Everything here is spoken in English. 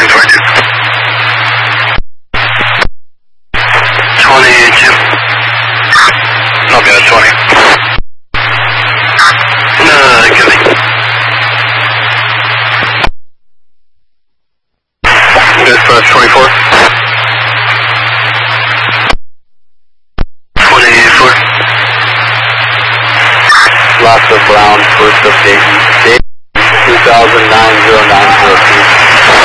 22. Not bad, 20. Give me. Dispatch 24. 24. Lots of Brown, first update. 2009-090.